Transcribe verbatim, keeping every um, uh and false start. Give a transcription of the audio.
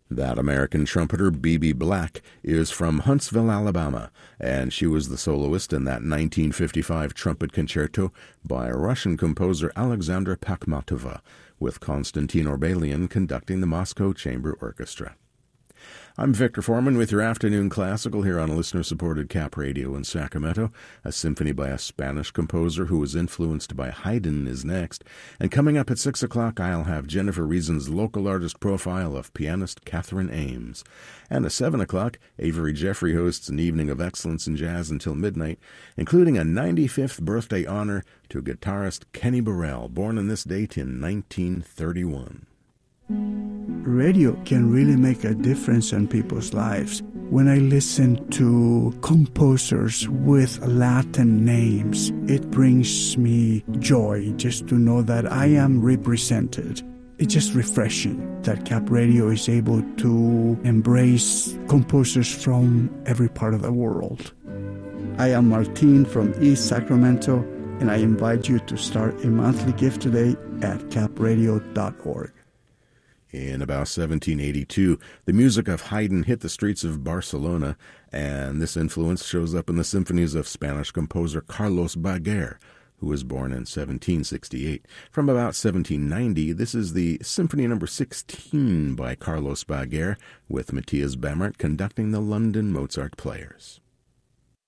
That American trumpeter, B B Black, is from Huntsville, Alabama, and she was the soloist in that nineteen fifty-five trumpet concerto by Russian composer Alexandra Pakhmatova, with Konstantin Orbelian conducting the Moscow Chamber Orchestra. I'm Victor Foreman with your Afternoon Classical here on listener-supported Cap Radio in Sacramento. A symphony by a Spanish composer who was influenced by Haydn is next. And coming up at six o'clock, I'll have Jennifer Reason's local artist profile of pianist Catherine Ames. And at seven o'clock, Avery Jeffrey hosts an evening of excellence in jazz until midnight, including a ninety-fifth birthday honor to guitarist Kenny Burrell, born on this date in nineteen thirty-one. Radio can really make a difference in people's lives. When I listen to composers with Latin names, it brings me joy just to know that I am represented. It's just refreshing that Cap Radio is able to embrace composers from every part of the world. I am Martin from East Sacramento, and I invite you to start a monthly gift today at cap radio dot org. In about seventeen eighty-two, the music of Haydn hit the streets of Barcelona, and this influence shows up in the symphonies of Spanish composer Carlos Baguer, who was born in seventeen sixty-eight. From about seventeen ninety, this is the Symphony Number sixteen by Carlos Baguer, with Matthias Bamert conducting the London Mozart Players.